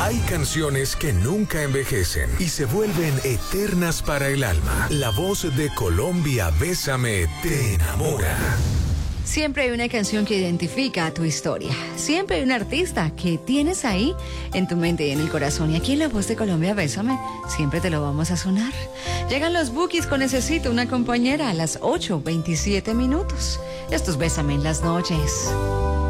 Hay canciones que nunca envejecen y se vuelven eternas para el alma. La voz de Colombia, Bésame, te enamora. Siempre hay una canción que identifica tu historia. Siempre hay un artista que tienes ahí en tu mente y en el corazón. Y aquí en La Voz de Colombia, Bésame, siempre te lo vamos a sonar. Llegan los Bukis con Necesito una compañera a las 8:27. Esto es Bésame en las noches.